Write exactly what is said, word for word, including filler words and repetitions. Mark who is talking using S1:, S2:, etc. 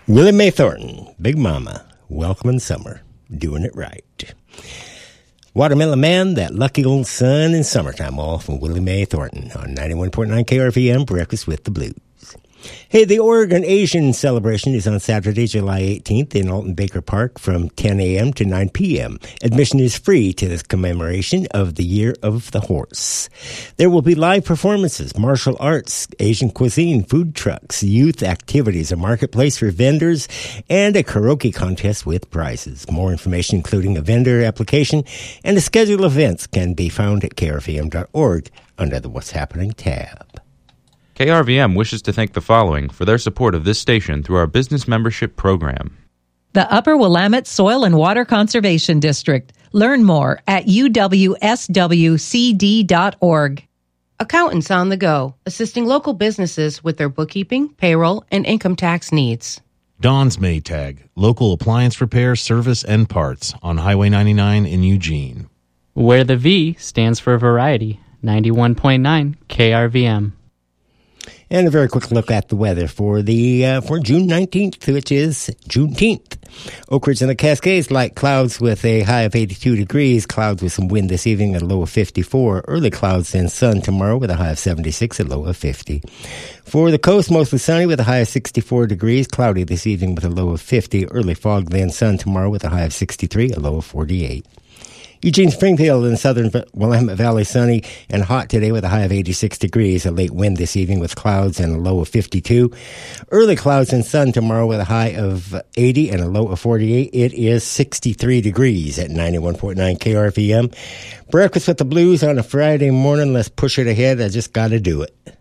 S1: Willie Mae Thornton, Big Mama, welcoming summer, doing it right. Watermelon Man, that lucky old sun in summertime, all from Willie Mae Thornton on ninety-one point nine K R V M, Breakfast with the Blues. Hey, the Oregon Asian Celebration is on Saturday, July eighteenth in Alton Baker Park from ten a.m. to nine p.m. Admission is free to this commemoration of the Year of the Horse. There will be live performances, martial arts, Asian cuisine, food trucks, youth activities, a marketplace for vendors, and a karaoke contest with prizes. More information, including a vendor application and a schedule of events, can be found at K R V M dot org under the What's Happening tab.
S2: K R V M wishes to thank the following for their support of this station through our business membership program.
S3: The Upper Willamette Soil and Water Conservation District. Learn more at U W S W C D dot org.
S4: Accountants on the Go, assisting local businesses with their bookkeeping, payroll, and income tax needs.
S5: Don's Maytag, local appliance repair, service, and parts on Highway ninety-nine in Eugene.
S6: Where the V stands for variety, ninety-one point nine K R V M.
S1: And a very quick look at the weather for the uh, for June nineteenth, which is Juneteenth. Oak Ridge and the Cascades, light clouds with a high of eighty-two degrees. Clouds with some wind this evening at a low of fifty-four. Early clouds and sun tomorrow with a high of seventy-six, a low of fifty. For the coast, mostly sunny with a high of sixty-four degrees. Cloudy this evening with a low of fifty. Early fog, then sun tomorrow with a high of sixty-three, a low of forty-eight. Eugene, Springfield, and southern Willamette Valley sunny and hot today with a high of eighty-six degrees. A late wind this evening with clouds and a low of fifty-two. Early clouds and sun tomorrow with a high of eighty and a low of forty-eight. It is sixty-three degrees at ninety-one point nine K R V M. Breakfast with the Blues on a Friday morning. Let's push it ahead. I just got to do it.